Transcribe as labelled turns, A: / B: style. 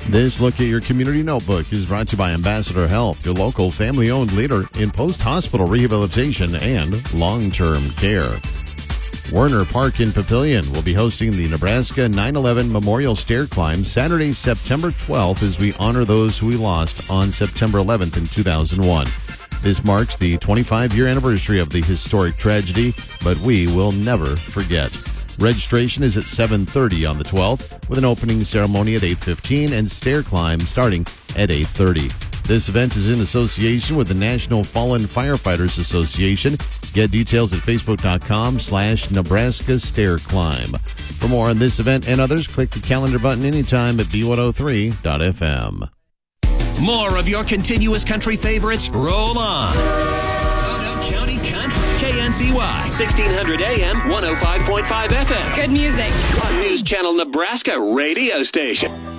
A: This look at your community notebook is brought to you by Ambassador Health, your local family-owned leader in post-hospital rehabilitation and long-term care. Werner Park in Papillion will be hosting the Nebraska 9/11 Memorial Stair Climb Saturday, September 12th as we honor those who we lost on September 11th in 2001. This marks the 25-year anniversary of the historic tragedy, but we will never forget. Registration is at 7:30 on the 12th, with an opening ceremony at 8:15 and stair climb starting at 8:30. This event is in association with the National Fallen Firefighters Association. Get details at facebook.com/Nebraska Stair Climb. For more on this event and others, click the calendar button anytime at b103.fm.
B: More of your continuous country favorites roll on. Otoe County Country, KNCY, 1600 AM, 105.5 FM.
C: Good music.
B: On News Channel Nebraska radio station.